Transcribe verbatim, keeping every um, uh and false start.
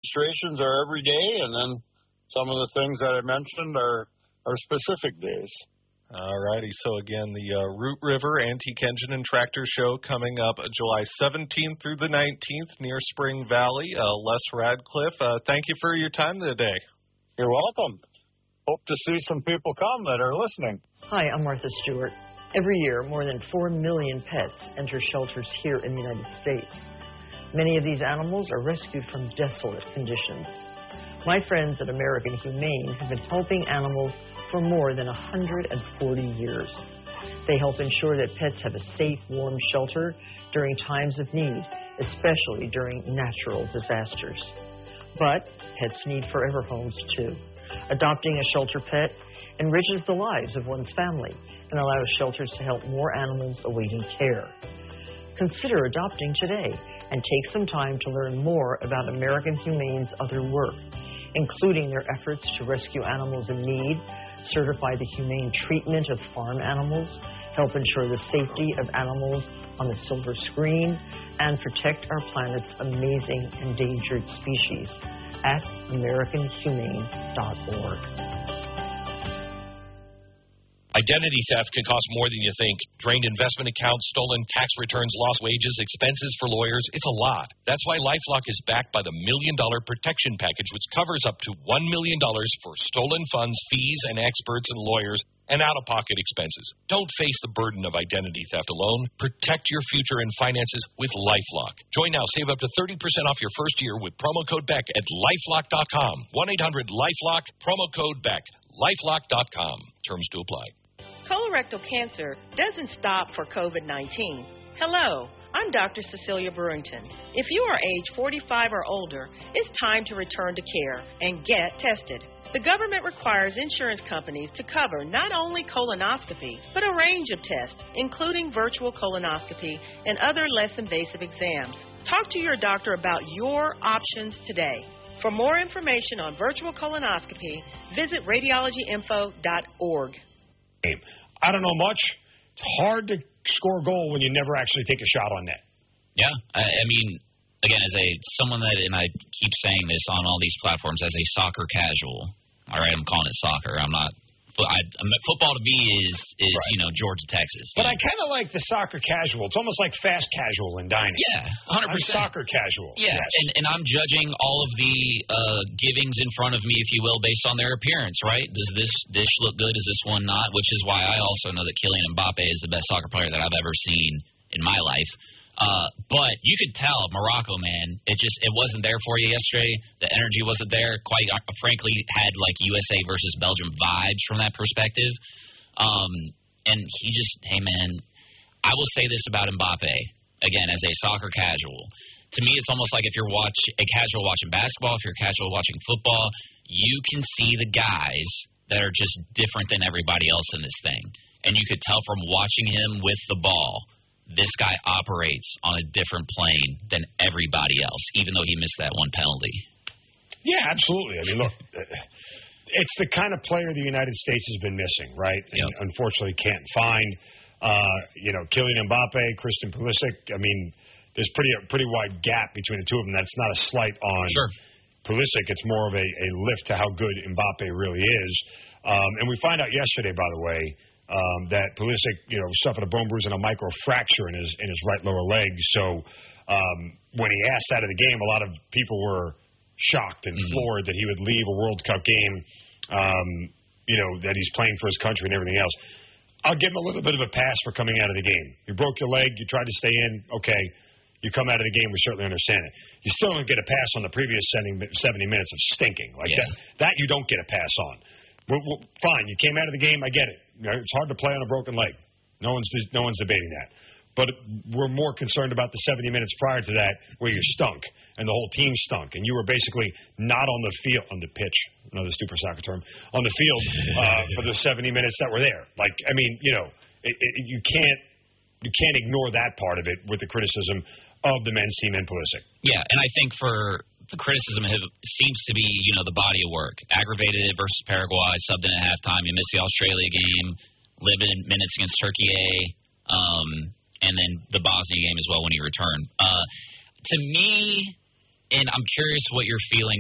demonstrations are every day, and then some of the things that I mentioned are, are specific days. All righty. So, again, the uh, Root River Antique Engine and Tractor Show coming up July seventeenth through the nineteenth near Spring Valley. Uh, Les Radcliffe, uh, thank you for your time today. You're welcome. Hope to see some people come that are listening. Hi, I'm Martha Stewart. Every year, more than four million pets enter shelters here in the United States. Many of these animals are rescued from desolate conditions. My friends at American Humane have been helping animals for more than one hundred forty years. They help ensure that pets have a safe, warm shelter during times of need, especially during natural disasters. But pets need forever homes, too. Adopting a shelter pet enriches the lives of one's family and allows shelters to help more animals awaiting care. Consider adopting today and take some time to learn more about American Humane's other work, including their efforts to rescue animals in need, certify the humane treatment of farm animals, help ensure the safety of animals on the silver screen, and protect our planet's amazing endangered species at american humane dot org. Identity theft can cost more than you think. Drained investment accounts, stolen tax returns, lost wages, expenses for lawyers. It's a lot. That's why LifeLock is backed by the Million Dollar Protection Package, which covers up to one million dollars for stolen funds, fees, and experts and lawyers, and out-of-pocket expenses. Don't face the burden of identity theft alone. Protect your future and finances with LifeLock. Join now. Save up to thirty percent off your first year with promo code Beck at lifelock dot com. one eight hundred LifeLock, promo code Beck. lifelock dot com. Terms to apply. Colorectal cancer doesn't stop for COVID nineteen. Hello, I'm Doctor Cecilia Brewington. If you are age forty-five or older, it's time to return to care and get tested. The government requires insurance companies to cover not only colonoscopy, but a range of tests, including virtual colonoscopy and other less invasive exams. Talk to your doctor about your options today. For more information on virtual colonoscopy, visit radiology info dot org. I don't know much. It's hard to score a goal when you never actually take a shot on net. Yeah, I, I mean, again, as a someone that, and I keep saying this on all these platforms, as a soccer casual, all right, I'm calling it soccer. I'm not. I, I, football to me is, is right. you know, Georgia, Texas. But know? I kind of like the soccer casual. It's almost like fast casual in dining. Yeah, one hundred percent. I'm soccer casual. Yeah, yes. and, and I'm judging all of the uh, givings in front of me, if you will, based on their appearance, right? Does this dish look good? Is this one not? Which is why I also know that Kylian Mbappe is the best soccer player that I've ever seen in my life. Uh, but you could tell Morocco, man, it just it wasn't there for you yesterday. The energy wasn't there. Quite uh, frankly, had like U S A versus Belgium vibes from that perspective. Um, and he just, hey, man, I will say this about Mbappe, again, as a soccer casual. To me, it's almost like if you're watch, a casual watching basketball, if you're casual watching football, you can see the guys that are just different than everybody else in this thing. And you could tell from watching him with the ball, this guy operates on a different plane than everybody else, even though he missed that one penalty. Yeah, absolutely. I mean, look, it's the kind of player the United States has been missing, right? And yep. unfortunately can't find. Uh, you know, Kylian Mbappe, Christian Pulisic. I mean, there's pretty a pretty wide gap between the two of them. That's not a slight on sure. Pulisic. It's more of a, a lift to how good Mbappe really is. Um, and we find out yesterday, by the way, Um, that Pulisic, you know, suffered a bone bruise and a microfracture in his in his right lower leg. So um, when he asked out of the game, a lot of people were shocked and mm-hmm. floored that he would leave a World Cup game. Um, you know, that he's playing for his country and everything else. I'll give him a little bit of a pass for coming out of the game. You broke your leg, you tried to stay in. Okay, you come out of the game, we certainly understand it. You still don't get a pass on the previous seventy minutes of stinking like yeah. that. That you don't get a pass on. Well, well, fine, you came out of the game. I get it. You know, it's hard to play on a broken leg. No one's no one's debating that. But we're more concerned about the seventy minutes prior to that where you stunk and the whole team stunk and you were basically not on the field on the pitch. Another stupid soccer term on the field uh, for the seventy minutes that were there. Like I mean, you know, it, it, you can't you can't ignore that part of it with the criticism of the men's team and Pulisic. Yeah, and I think for the criticism have, seems to be, you know, the body of work. Aggravated it versus Paraguay, subbed in at halftime. You missed the Australia game, limited minutes against Turkey A, um, and then the Bosnia game as well when he returned. Uh, to me, and I'm curious what your feeling